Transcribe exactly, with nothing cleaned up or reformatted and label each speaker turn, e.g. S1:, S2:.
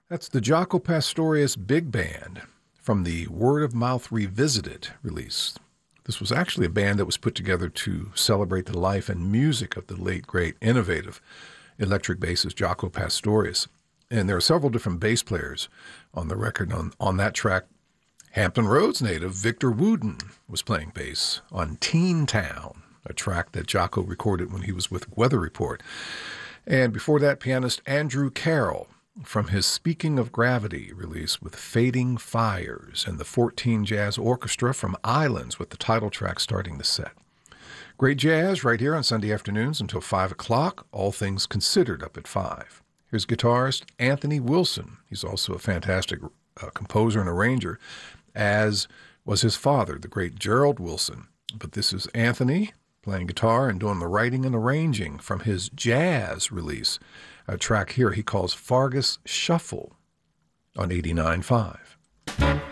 S1: That's the Jaco Pastorius Big Band from the Word of Mouth Revisited release. This was actually a band that was put together to celebrate the life and music of the late, great, innovative electric bassist Jaco Pastorius. And there are several different bass players on the record. On, on that track, Hampton Roads native Victor Wooten was playing bass on Teen Town, a track that Jaco recorded when he was with Weather Report. And before that, pianist Andrew Carroll from his Speaking of Gravity release with Fading Fires, and the fourteen Jazz Orchestra from Islands with the title track starting the set. Great jazz right here on Sunday afternoons until five o'clock, all things considered up at five. Here's guitarist Anthony Wilson. He's also a fantastic uh, composer and arranger, as was his father, the great Gerald Wilson. But this is Anthony playing guitar and doing the writing and arranging from his jazz release, a track here he calls Fargus Shuffle on eighty-nine point five.